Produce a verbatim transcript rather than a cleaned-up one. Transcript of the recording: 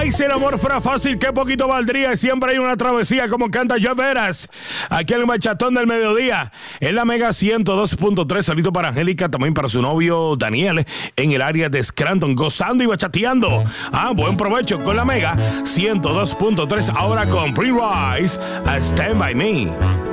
Ay, si el amor fuera fácil, qué poquito valdría. Siempre hay una travesía, como canta Joe Veras. Aquí en el Bachatón del Mediodía. En la Mega ciento dos punto tres. Saludito para Angélica, también para su novio Daniel, en el área de Scranton, gozando y bachateando. Ah, buen provecho con la Mega ciento dos punto tres. Ahora con Prince Royce, a Stand By Me.